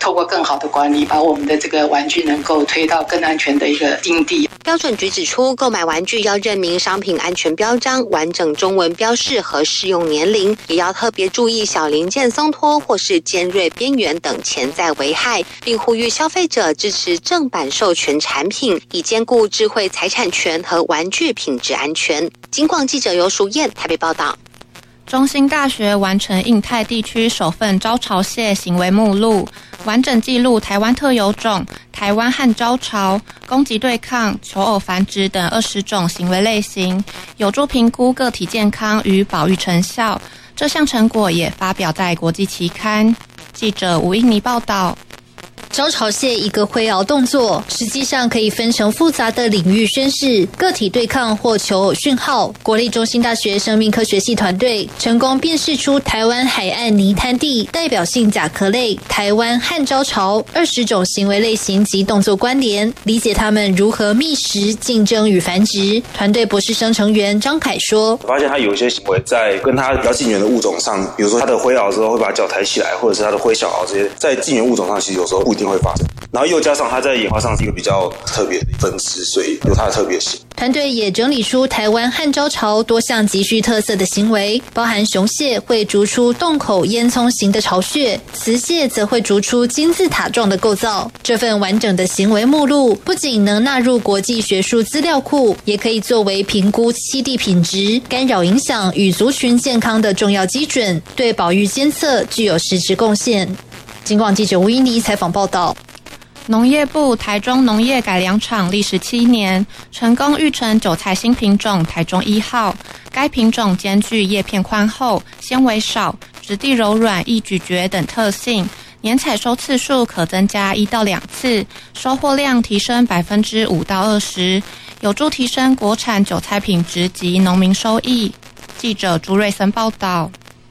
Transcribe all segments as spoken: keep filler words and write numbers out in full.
透过更好的管理，把我们的这个玩具能够推到更安全的一个境地。 标准局指出，购买玩具要认明商品安全标章、完整中文标示和适用年龄，也要特别注意小零件松脱或是尖锐边缘等潜在危害，并呼吁消费者支持正版授权产品，以兼顾智慧财产权和玩具品质安全。警广记者游淑燕台北报道。 中兴大学完成印太地区首份招潮蟹行为目录，完整记录台湾特有种、台湾和招潮、攻击对抗、求偶繁殖等二十种行为类型，有助评估个体健康与保育成效。这项成果也发表在国际期刊。记者吴印妮报道。 招潮蟹一个挥螯动作，实际上可以分成复杂的领域宣示、个体对抗或求偶讯号。国立中兴大学生命科学系团队成功辨识出台湾海岸泥滩地代表性甲壳类台湾旱招潮二十种行为类型及动作关联，理解它们如何觅食、竞争与繁殖。团队博士生成员张凯说：“ 发现它有一些行为在跟它比较近缘的物种上，比如说它的挥螯之后会把脚抬起来，或者是它的挥小螯这些，在近缘物种上其实有时候不一定会发生。然后又加上它在演化上是一个比较特别的分支，所以有它的特别性。” 团队也整理出台湾旱招潮多项极具特色的行为，包含雄蟹会逐出洞口烟囱型的巢穴，雌蟹则会逐出金字塔状的构造。这份完整的行为目录不仅能纳入国际学术资料库，也可以作为评估栖地品质、干扰影响与族群健康的重要基准，对保育监测具有实质贡献。警广记者吴依妮采访报道。 农业部台中农业改良场历时七年，成功育成韭菜新品种台中一号。该品种兼具叶片宽厚、纤维少、质地柔软、易咀嚼等特性，年采收次数可增加一到两次，收获量提升百分之五到二十，有助提升国产韭菜品质及农民收益。记者朱瑞森报道。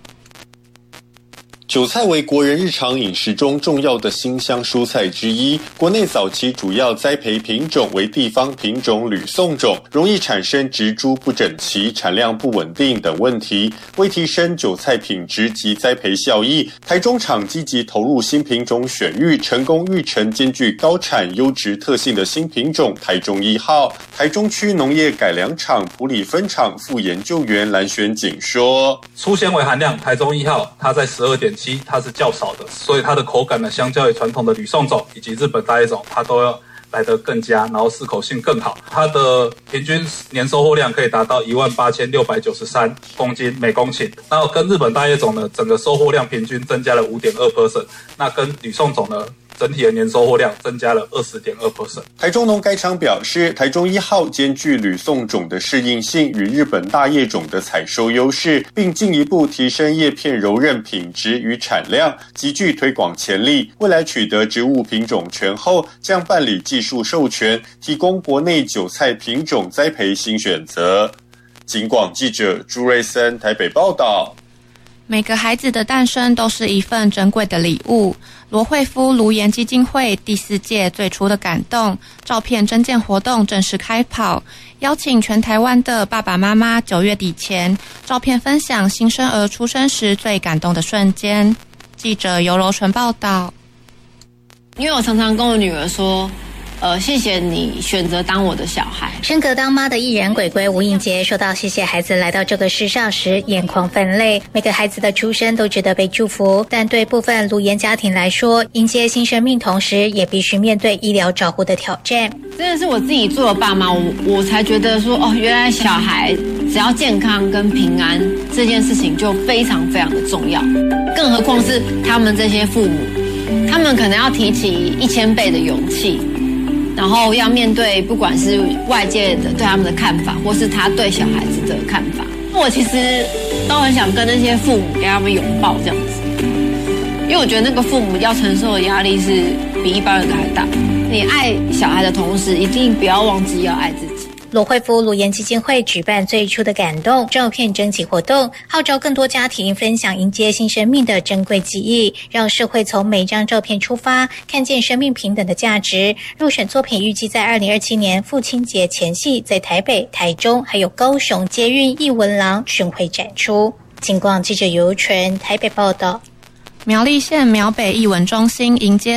韭菜为国人日常饮食中重要的辛香蔬菜之一，国内早期主要栽培品种为地方品种吕宋种，容易产生植株不整齐、产量不稳定等问题。为提升韭菜品质及栽培效益，台中厂积极投入新品种选育，成功育成兼具高产优质特性的新品种台中一号。台中区农业改良场埔里分厂副研究员蓝玄景说：“ 粗纤维含量台中一号，它在十二点七。它是较少的，所以它的口感呢，相较于传统的吕宋种以及日本大叶种，它都要来得更佳，然后适口性更好。它的平均年收获量可以达到一万八千六百九十三公斤每公顷。然后跟日本大叶种呢，整个收获量平均增加了 百分之五点二， 那跟吕宋种呢，整体的年收获量增加了 百分之二十点二。 台中农改场表示，台中一号兼具吕宋种的适应性与日本大叶种的采收优势，并进一步提升叶片柔韧品质与产量，极具推广潜力。未来取得植物品种权后，将办理技术授权，提供国内韭菜品种栽培新选择。警广记者朱瑞森台北报道。 每个孩子的诞生都是一份珍贵的礼物。罗慧夫卢颜基金会第四届最初的感动照片征件活动正式开跑，邀请全台湾的爸爸妈妈九月底前照片分享新生儿出生时最感动的瞬间。记者尤柔纯报道。 因为我常常跟我女儿说，呃，谢谢你选择当我的小孩。 升格当妈的艺人鬼鬼吴映洁说到谢谢孩子来到这个世上时眼眶泛泪，每个孩子的出生都值得被祝福，但对部分卢颜家庭来说，迎接新生命同时也必须面对医疗照护的挑战。 真的是我自己做了爸妈，我我才觉得说，哦，原来小孩只要健康跟平安这件事情就非常非常的重要，更何况是他们这些父母，他们可能要提起一千倍的勇气，然后要面对不管是外界的对他们的看法，或是他对小孩子的看法。我其实都很想跟那些父母给他们拥抱这样子，因为我觉得那个父母要承受的压力是比一般人的还大。你爱小孩的同时，一定不要忘记要爱自己。 罗慧夫卢颜基金会举办最初的感动照片征集活动，号召更多家庭分享迎接新生命的珍贵记忆，让社会从每张照片出发，看见生命平等的价值。入选作品预计在二零二七年父亲节前夕，在台北、台中还有高雄捷运艺文廊巡回展出。警广记者尤纯台北报道。 苗栗县苗北艺文中心迎接